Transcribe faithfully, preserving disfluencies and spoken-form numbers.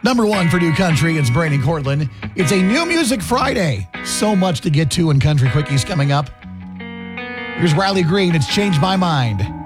Number one for New Country, it's Brandon Cortland. It's a New Music Friday. So much to get to in Country Quickies coming up. Here's Riley Green, It's Changed My Mind.